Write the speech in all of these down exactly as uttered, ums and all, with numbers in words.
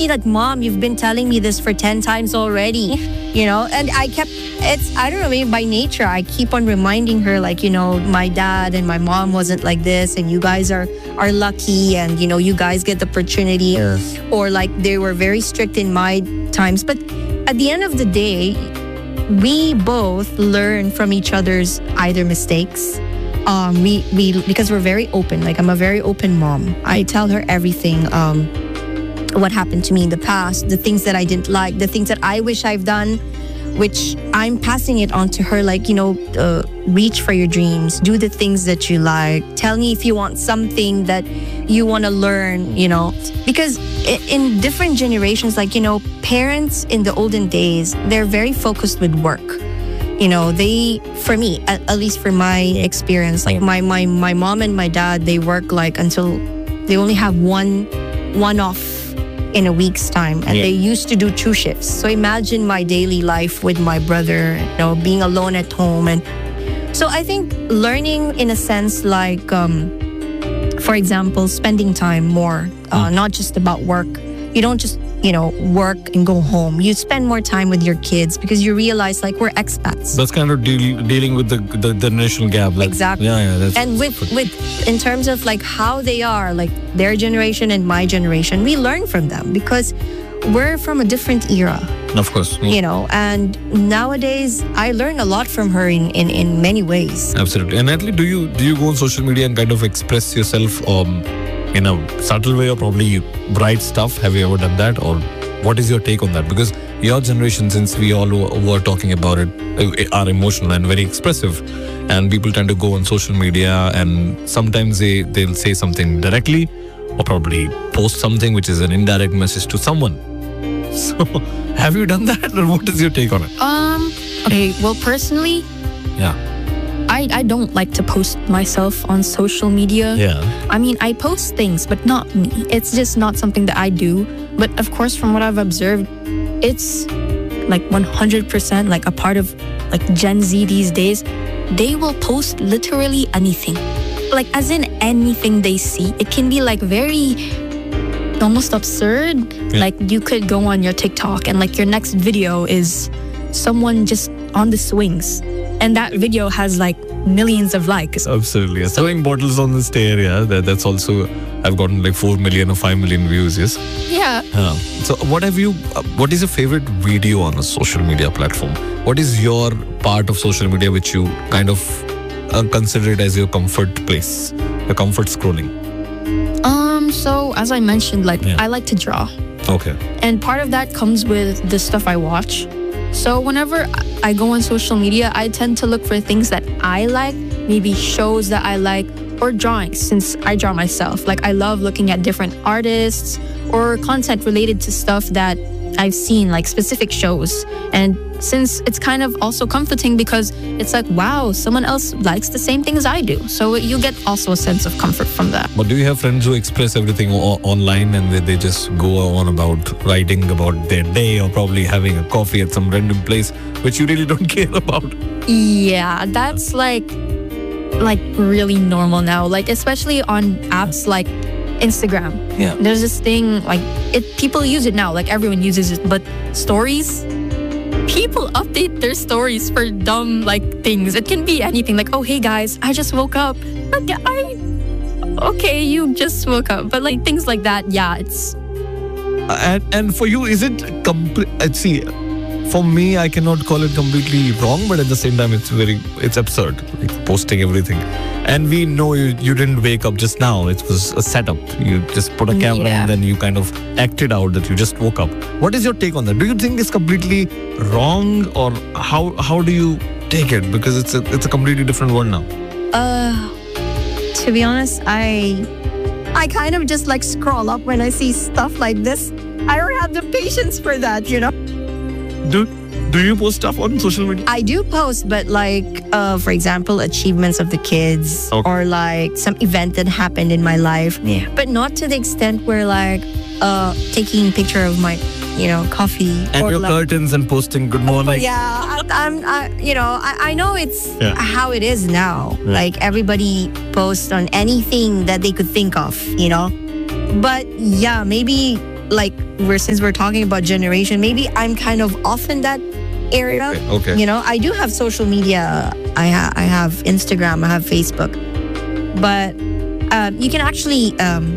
she like, Mom, you've been telling me this for ten times already, you know? And I kept, it's, I don't know, maybe by nature, I keep on reminding her, like, you know, my dad and my mom wasn't like this, and you guys are, are lucky, and, you know, you guys get the opportunity. Yeah. Or like they were very strict in my times. But at the end of the day, we both learn from each other's either mistakes. Um, we, we, because we're very open. Like, I'm a very open mom. I tell her everything. Um, what happened to me in the past, the things that I didn't like, the things that I wish I've done, which I'm passing it on to her. Like, you know, uh, reach for your dreams, do the things that you like. Tell me if you want something that you want to learn, you know, because in different generations, like, you know, parents in the olden days, they're very focused with work. You know, they, for me, at, at least for my experience, like my, my, my mom and my dad, they work like until they only have one, one off in a week's time, and yeah. they used to do two shifts. So imagine my daily life with my brother, you know, being alone at home. And so I think learning in a sense, like, um, for example, spending time more, uh, mm. not just about work. You don't just, you know, work and go home. You spend more time with your kids because you realize, like, we're expats. That's kind of deal, dealing with the, the the generational gap. Like, exactly. Yeah, yeah. That's and with with in terms of like how they are, like their generation and my generation, we learn from them because we're from a different era. Of course. Yeah. You know, and nowadays I learn a lot from her in, in, in many ways. Absolutely. And Natalie, do you do you go on social media and kind of express yourself um in a subtle way, or probably write stuff? Have you ever done that? Or what is your take on that? Because your generation, since we all were talking about it, are emotional and very expressive, and people tend to go on social media and sometimes they, they'll say something directly, or probably post something which is an indirect message to someone. So have you done that, or what is your take on it? Um, okay, well, personally, Yeah. I, I don't like to post myself on social media. Yeah. I mean, I post things, but not me. It's just not something that I do. But of course, from what I've observed, it's like one hundred percent like a part of like Gen Z these days. They will post literally anything. Like, as in anything they see. It can be like very almost absurd. Yeah. Like, you could go on your TikTok and like your next video is someone just on the swings. And that video has like millions of likes. Absolutely. Yeah. Throwing bottles on the stair, yeah. That, that's also, I've gotten like four million or five million views, yes. Yeah. Yeah. So what have you, uh, what is your favorite video on a social media platform? What is your part of social media which you kind of uh, consider it as your comfort place, your comfort scrolling? Um, so as I mentioned, like Yeah. I like to draw. Okay. And part of that comes with the stuff I watch. So whenever I go on social media, I tend to look for things that I like, maybe shows that I like, or drawings, since I draw myself. Like, I love looking at different artists or content related to stuff that I've seen, like specific shows. And since it's kind of also comforting because it's like, wow, someone else likes the same things I do. So you get also a sense of comfort from that. But do you have friends who express everything o- online and they, they just go on about writing about their day, or probably having a coffee at some random place which you really don't care about? Yeah, that's like like really normal now. Like, especially on apps like Instagram. Yeah. There's this thing, like, it people use it now, like everyone uses it, but stories, people update their stories for dumb like things. It can be anything, like, oh hey guys, I just woke up. Like, I okay, you just woke up. But like things like that, yeah, it's And, and for you, is it complete? See, for me, I cannot call it completely wrong, but at the same time, it's very, it's absurd, like posting everything. And we know you, you didn't wake up just now. It was a setup. You just put a camera Yeah. and then you kind of acted out that you just woke up. What is your take on that? Do you think it's completely wrong, or how how do you take it? Because it's a it's a completely different world now. Uh, to be honest, I I kind of just like scroll up when I see stuff like this. I don't have the patience for that, you know. Do do you post stuff on social media? I do post, but like, uh, for example, achievements of the kids, Okay. or like some event that happened in my life. Yeah. But not to the extent where like, uh, taking picture of my, you know, coffee. And or your like, curtains and posting good morning. yeah, I, I'm, I, you know, I, I know it's Yeah. how it is now. Yeah. Like, everybody posts on anything that they could think of, you know. But yeah, maybe like we're since we're talking about generation, maybe I'm kind of off in that area. Okay, okay. You know, I do have social media. I ha- I have Instagram. I have Facebook, but um, you can actually um,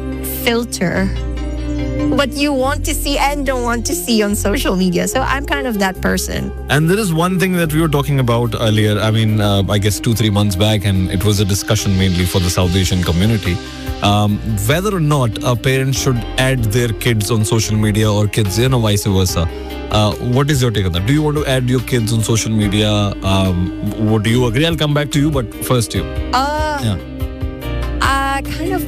filter what you want to see and don't want to see on social media. So I'm kind of that person. And there is one thing that we were talking about earlier. I mean, uh, I guess two, three months back, and it was a discussion mainly for the South Asian community. Um, whether or not a parent should add their kids on social media or kids, you know, vice versa. Uh, what is your take on that? Do you want to add your kids on social media? Um, what do you agree? I'll come back to you, but first you. Uh, Yeah. uh kind of.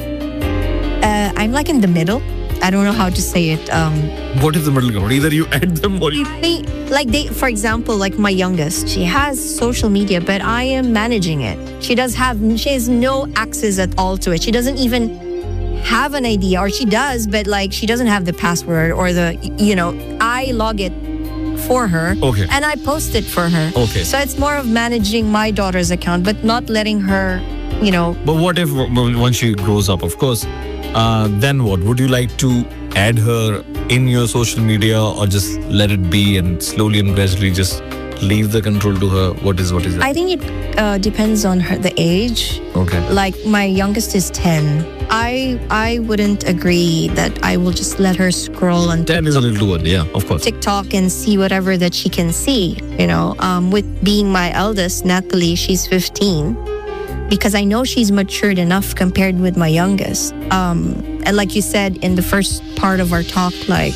Uh, I'm like in the middle. I don't know how to say it. Um, What is the middle ground? Either you add them or you... they, like they, for example, like my youngest, she has social media, but I am managing it. She does have, she has no access at all to it. She doesn't even have an idea, or she does, but like she doesn't have the password or the, you know, I log it for her. Okay. And I post it for her. Okay. So it's more of managing my daughter's account, but not letting her, you know. But what if w- once she grows up, of course, uh, then what? Would you like to add her in your social media or just let it be and slowly and gradually just leave the control to her? What is what is it? I think it uh, depends on her, the age. Okay. Like my youngest is ten. I I wouldn't agree that I will just let her scroll on ten is a little too early, yeah, of course. TikTok and see whatever that she can see. You know, um, with being my eldest, Natalie, she's fifteen, because I know she's matured enough compared with my youngest. Um, and like you said in the first part of our talk, like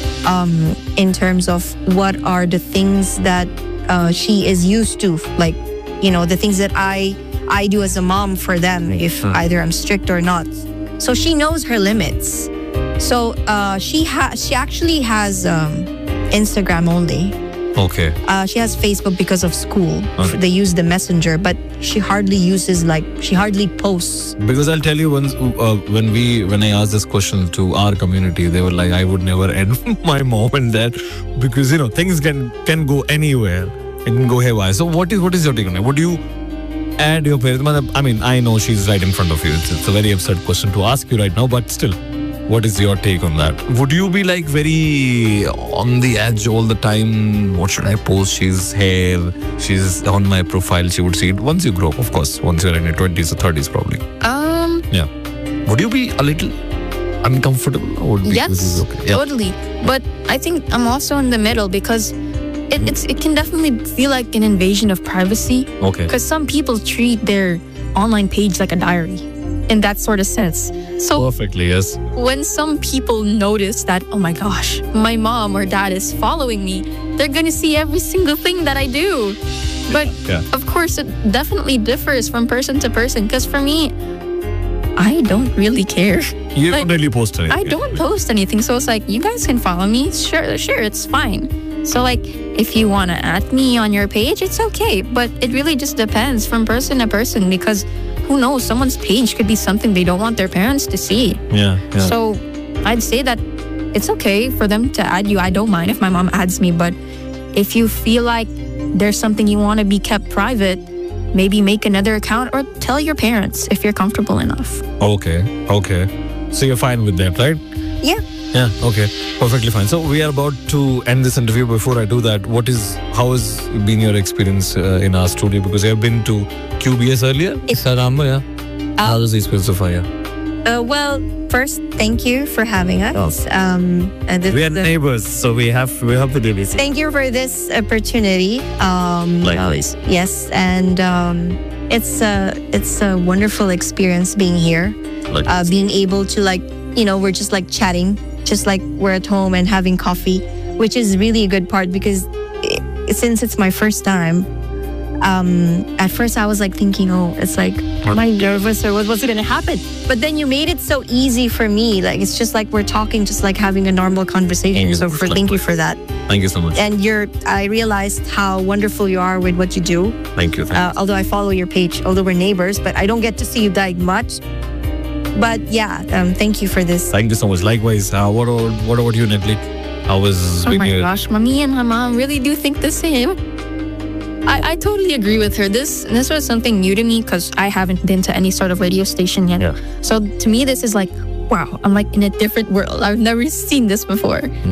um, in terms of what are the things that uh, she is used to, like, you know, the things that I I do as a mom for them, if Hmm. either I'm strict or not. So she knows her limits. So uh, she has she actually has um, Instagram only. Okay. Uh, she has Facebook because of school. Okay. They use the messenger, but she hardly uses, like, she hardly posts. Because I'll tell you, once uh, when we when I asked this question to our community, they were like, I would never add my mom and dad because you know things can can go anywhere. It can go haywire. So what is what is your take on it? Would you add your parents? I mean, I know she's right in front of you. It's, it's a very absurd question to ask you right now, but still, what is your take on that? Would you be like very on the edge all the time? What should I post? She's here. She's on my profile. She would see it once you grow up, of course. Once you're in your twenties or thirties, probably. Um, Yeah. Would you be a little uncomfortable? Or would be, yes, this is okay? Yeah. totally. But I think I'm also in the middle because it, it's it can definitely feel like an invasion of privacy. Okay. Because some people treat their online page like a diary in that sort of sense. So Perfectly, yes. when some people notice that, oh my gosh, my mom or dad is following me, they're going to see every single thing that I do. But Yeah. of course, it definitely differs from person to person. Because for me, I don't really care. You Like, don't really post anything. I don't post anything. So it's like, you guys can follow me. Sure, sure, it's fine. So like, if you want to add me on your page, it's okay. But it really just depends from person to person because who knows, someone's page could be something they don't want their parents to see. Yeah, yeah. So I'd say that it's okay for them to add you. I don't mind if my mom adds me, but if you feel like there's something you want to be kept private, maybe make another account or tell your parents if you're comfortable enough. Okay, okay. So you're fine with that, right? Yeah. Yeah, okay. Perfectly fine. So we are about to end this interview. Before I do that, what is, how has been your experience uh, in our studio? Because you have been to Q B S earlier? It- Saramba, yeah. How was the experience so far, yeah? Uh, well, first, thank you for having us. Um, and this, We are the- neighbors, so we have we have to do this. Thank you for this opportunity. Um, Likewise. Yes, and um, it's a it's a wonderful experience being here. Like, Uh, being able to, like, you know, we're just like chatting, just like we're at home and having coffee, which is really a good part because i since it's my first time, um, at first I was like thinking, oh, it's like, am I nervous or what, what's going to happen? But then you made it so easy for me. Like, it's just like we're talking, just like having a normal conversation. Thank you. So for, thank you for that. thank you so much. And you're, I realized how wonderful you are with what you do. Thank you. Thank Uh, although I follow your page, although we're neighbors, but I don't get to see you that much. But yeah, um, thank you for this. Thank you so much. Likewise, uh, what, about, what about you, Natalie? How was Oh being my here? gosh, mommy and my mom really do think the same. I, I totally agree with her. This this was something new to me because I haven't been to any sort of radio station yet. Yeah. So to me, this is like, wow, I'm like in a different world. I've never seen this before.